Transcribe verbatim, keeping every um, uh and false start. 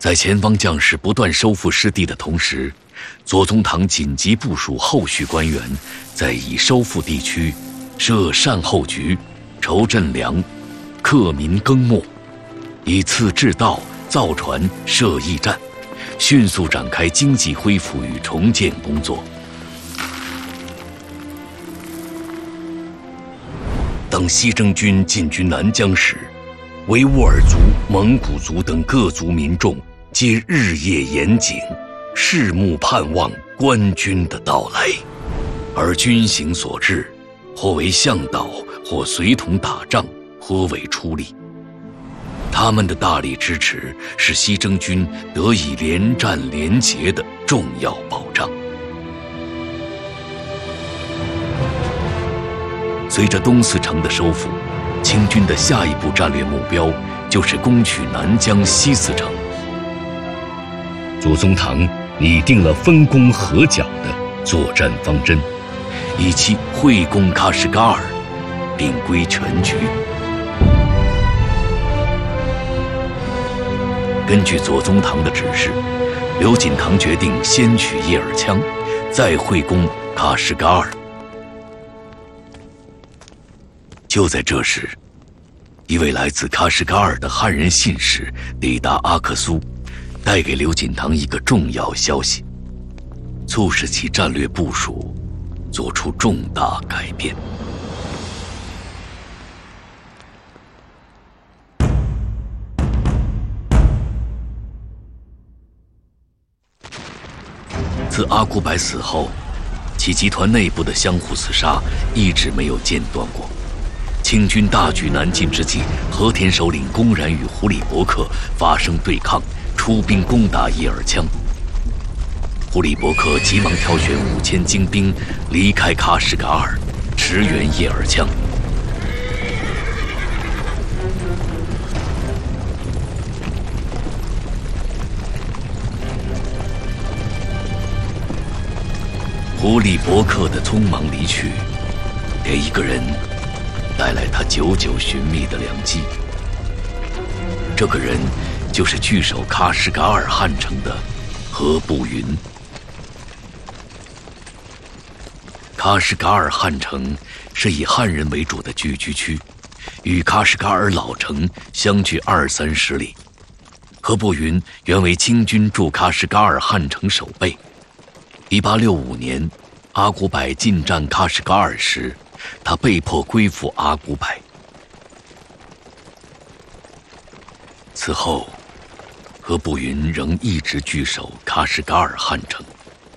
在前方将士不断收复失地的同时，左宗棠紧急部署后续官员，在已收复地区设善后局、筹赈粮、克民耕牧，以次治道、造船、设驿站，迅速展开经济恢复与重建工作。当西征军进军南疆时，维吾尔族、蒙古族等各族民众皆日夜严谨，拭目盼望官军的到来，而军行所至，或为向导，或随同打仗，或为出力。他们的大力支持，使西征军得以连战连捷的重要保障。随着东四城的收复，清军的下一步战略目标就是攻取南疆西四城。左宗棠拟定了分工合剿的作战方针，以期会攻喀什噶尔，并归全局。根据左宗棠的指示，刘锦棠决定先取叶尔羌，再会攻喀什噶尔。就在这时，一位来自喀什噶尔的汉人信使抵达阿克苏，带给刘锦棠一个重要消息，促使其战略部署做出重大改变。自阿古柏死后，其集团内部的相互厮杀一直没有间断过。清军大举南进之际，和田首领公然与胡里伯克发生对抗，出兵攻打叶尔羌。胡里伯克急忙挑选五千精兵离开喀什噶尔，驰援叶尔羌。胡里伯克的匆忙离去，给一个人带来他久久寻觅的良机。这个人就是据守喀什噶尔汉城的何步云。喀什噶尔汉城是以汉人为主的聚居区，与喀什噶尔老城相距二三十里。何步云原为清军驻喀什噶尔汉城守备。一八六五年，阿古柏进占喀什噶尔时，他被迫归附阿古柏。此后，何步云仍一直据守喀什噶尔汉城。